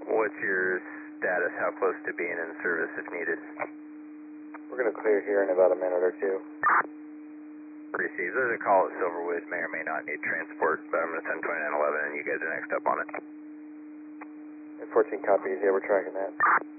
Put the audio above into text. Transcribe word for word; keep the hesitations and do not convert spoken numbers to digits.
What's your status? How close to being in service if needed? We're going to clear here in about a minute or two. Received. There's a call at Silverwood. May or may not need transport, but I'm going to send twenty-nine eleven and you guys are next up on it. fourteen copies. Yeah, we're tracking that.